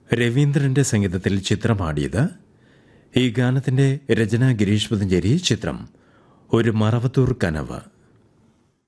രവീന്ദ്രന്റെ സംഗീതത്തിൽ ചിത്രമാടിയത്. ഈ ഗാനത്തിന്റെ രചന ഗിരീഷ് പുതഞ്ചേരി. ചിത്രം ഒരു മറവത്തൂർ കനവ്.